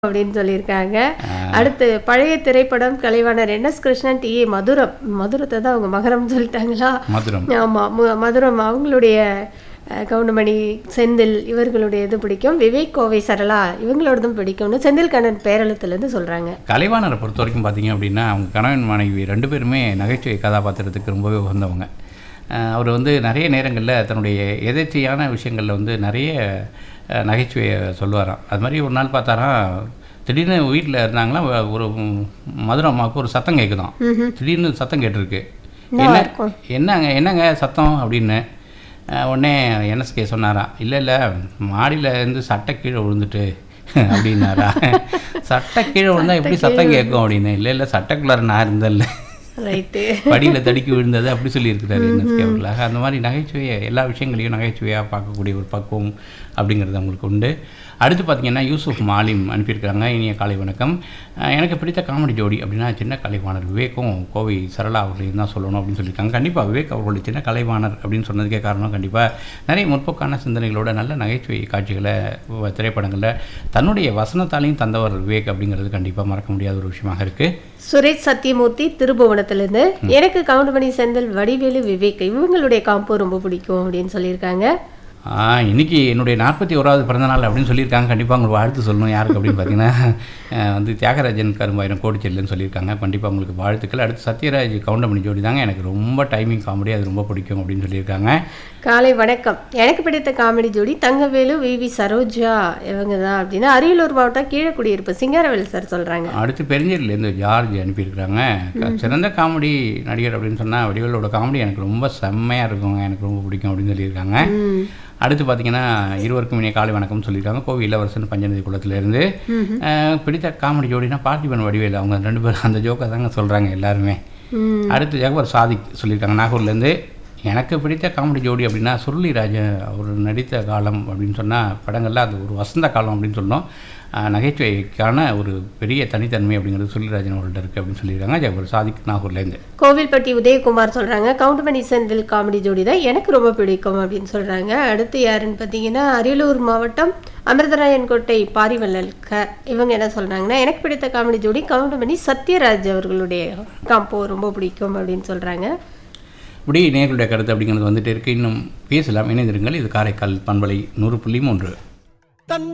அப்படின்னு சொல்லியிருக்காங்க. அடுத்து பழைய திரைப்படம் கலைவாணர் என்.எஸ். கிருஷ்ணன், டி.ஏ. மதுரத்தை தான் அவங்க மகரம்னு சொல்லிட்டாங்களா? மதுரம். ஆமா, மதுரம் அவங்களுடைய கவுண்டமணி, செந்தில் இவர்களுடைய இது பிடிக்கும். விவேக், கோவை சரளா இவங்களோடதும் பிடிக்கும்னு செந்தில் கண்ணன் பேரளத்துலேருந்து சொல்கிறாங்க. கலைவாணரை பொறுத்த வரைக்கும் பார்த்தீங்க அப்படின்னா, அவங்க கணவன் மனைவி 2 பேருமே நகைச்சுவை கதாபாத்திரத்துக்கு ரொம்பவே உகந்தவங்க. அவர் வந்து நிறைய நேரங்களில் தன்னுடைய எதேச்சையான விஷயங்களில் வந்து நிறைய நகைச்சுவையை சொல்லுவாராம். அது மாதிரி ஒரு நாள் பார்த்தாராம், திடீர்னு வீட்டில் இருந்தாங்களா, ஒரு மதுரம் அம்மாவுக்கு ஒரு சத்தம் கேட்குதான். திடீர்னு சத்தம் கேட்டிருக்கு. என்னங்க சத்தம் அப்படின்னு. உடனே என்எஸ்கே சொன்னாராம், இல்லை மாடியில் இருந்து சட்டை கீழே விழுந்துட்டு அப்படின்னாரா. சட்டை கீழே விழுந்தா எப்படி சத்தம் கேட்கும் அப்படின்னு. இல்லை சட்டைக்குள்ளார நான் இருந்தேன்ல, படியில் தடுக்கி விழுந்தது அப்படி சொல்லியிருக்கிறாரு என்எஸ்கே அவர்களாக. அந்த மாதிரி நகைச்சுவையை எல்லா விஷயங்களையும் நகைச்சுவையாக பார்க்கக்கூடிய ஒரு பக்குவம் அப்படிங்கிறது அவங்களுக்கு உண்டு. அடுத்து பார்த்திங்கன்னா யூசுப் மாலிம் அனுப்பியிருக்கிறாங்க. இனிய காலை வணக்கம். எனக்கு பிடித்த காமெடி ஜோடி அப்படின்னா சின்ன கலைவாணர் விவேக்கும் கோவை சரளா அவர்களையும் தான் சொல்லணும் அப்படின்னு சொல்லியிருக்காங்க. கண்டிப்பாக விவேக் அவர்களுடைய சின்ன கலைவாணர் அப்படின்னு சொன்னதுக்கே காரணம், கண்டிப்பாக நிறைய முற்போக்கான சிந்தனைகளோட நல்ல நகைச்சுவை காட்சிகளை திரைப்படங்களில் தன்னுடைய வசனத்தாலையும் தந்தவர் விவேக் அப்படிங்கிறது கண்டிப்பாக மறக்க முடியாத ஒரு விஷயமாக இருக்குது. சுரேஷ் சத்தியமூர்த்தி திருபுவனத்திலிருந்து எனக்கு கவுண்டமணி, செந்தில், வடிவேலு, விவேக் இவங்களுடைய காம்போ ரொம்ப பிடிக்கும் அப்படின்னு சொல்லியிருக்காங்க. இன்றைக்கி என்னுடைய 41வது பிறந்தநாள் அப்படின்னு சொல்லியிருக்காங்க. கண்டிப்பாக உங்களுக்கு வாழ்த்து சொல்லணும். யாருக்கு அப்படின்னு பார்த்தீங்கன்னா வந்து தியாகராஜன் கரும்பாயிரம் கோடிச்செல்லுன்னு சொல்லியிருக்காங்க. கண்டிப்பாக உங்களுக்கு வாழ்த்துக்கள். அடுத்து சத்யராஜ் கவுண்டமணி ஜோடி தாங்க எனக்கு ரொம்ப டைமிங் காமெடி, அது ரொம்ப பிடிக்கும் அப்படின்னு சொல்லியிருக்காங்க. காலை வணக்கம். எனக்கு பிடித்த காமெடி ஜோடி தங்கவேலு, வி சரோஜா இவங்க தான் அப்படின்னு அரியலூர் மாவட்டம் கீழக்குடியிருப்பு சிங்காரவேல் சார் சொல்கிறாங்க. அடுத்து பெருஞ்சேரியிலேருந்து ஜார்ஜ் அனுப்பியிருக்கிறாங்க. சிறந்த காமெடி நடிகர் அப்படின்னு சொன்னால் வடிவேலோட காமெடி எனக்கு ரொம்ப செம்மையாக இருக்குங்க, எனக்கு ரொம்ப பிடிக்கும் அப்படின்னு சொல்லியிருக்காங்க. அடுத்து பார்த்தீங்கன்னா இருவருக்கும் இனிய காலை வணக்கம்னு சொல்லியிருக்காங்க. கோவை இளவரசன் பஞ்சநதி குளத்துலேருந்து. பிடித்த காமெடி ஜோடினா பார்த்திபன், வடிவேலு அவங்க 2 பேரும் அந்த ஜோக்கை தாங்க சொல்கிறாங்க எல்லாருமே. அடுத்து ஜகவர் சாதிக் சொல்லியிருக்காங்க நாகூர்லேருந்து. எனக்கு பிடித்த காமெடி ஜோடி அப்படின்னா சுருளிராஜன் அவர் நடித்த காலம் அப்படின்னு சொன்னால் படங்களில் அது ஒரு வசந்த காலம் அப்படின்னு சொன்னோம். நகைச்சுவைக்கான ஒரு பெரிய தனித்தன்மை அப்படிங்கிறது சுருளிராஜன் அவர்கள்ட்ட இருக்குது அப்படின்னு சொல்லியிருக்காங்க. ஜகவர் சாதிக் நாகூர்லேருந்து. கோவில்பட்டி உதயகுமார் சொல்கிறாங்க கவுண்டமணி, செந்தில் காமெடி ஜோடி தான் எனக்கு ரொம்ப பிடிக்கும் அப்படின்னு சொல்கிறாங்க. அடுத்து யாருன்னு பார்த்தீங்கன்னா அரியலூர் மாவட்டம் அமிர்தராயன் கோட்டை பாரிவள்ளல் இவங்க என்ன சொல்கிறாங்கன்னா எனக்கு பிடித்த காமெடி ஜோடி கவுண்டமணி, சத்யராஜ் அவர்களுடைய காம்போ ரொம்ப பிடிக்கும் அப்படின்னு சொல்கிறாங்க. இப்படி நேர்களுடைய கருத்து அப்படிங்கிறது வந்துட்டு இருக்குது. இன்னும் பேசலாம், இணைந்திருங்கள். இது காரைக்கால் பண்பலை 100.3.